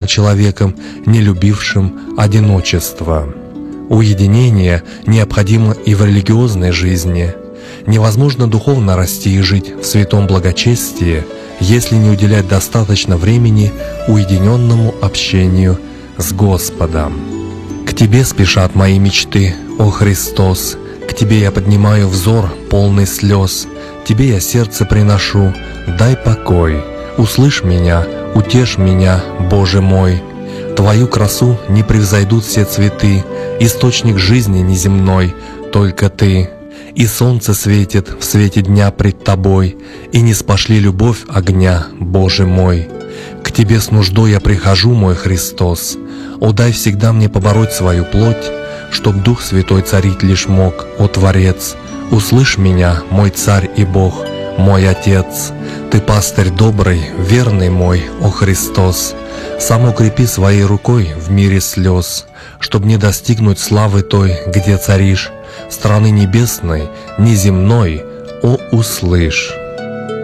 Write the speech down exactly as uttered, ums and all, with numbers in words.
человеком, не любившим одиночество. Уединение необходимо и в религиозной жизни. Невозможно духовно расти и жить в святом благочестии, если не уделять достаточно времени уединенному общению с Господом. К Тебе спешат мои мечты, о Христос, к Тебе я поднимаю взор, полный слез, Тебе я сердце приношу, дай покой, услышь меня, утешь меня, Боже мой. Твою красу не превзойдут все цветы, источник жизни неземной, только Ты. И солнце светит в свете дня пред Тобой, и не спошли любовь огня, Боже мой. К Тебе с нуждой я прихожу, мой Христос, о, дай всегда мне побороть свою плоть, чтоб Дух Святой царить лишь мог, о Творец. Услышь меня, мой Царь и Бог, мой Отец. Ты пастырь добрый, верный мой, о Христос. Сам укрепи своей рукой в мире слез, чтоб не достигнуть славы той, где царишь, страны небесной, неземной, о, услышь.